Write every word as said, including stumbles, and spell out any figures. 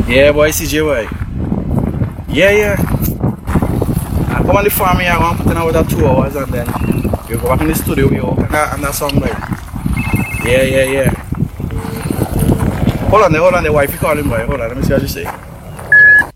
Yeah, boy, C J, boy. Yeah, yeah. I come on the farm here, I'm going to put in about two hours and then you go back in the studio, we work on that, on that song, boy. Yeah, yeah, yeah. Hold on there, hold on there, wife, you call him, boy. Hold on, let me see what you say.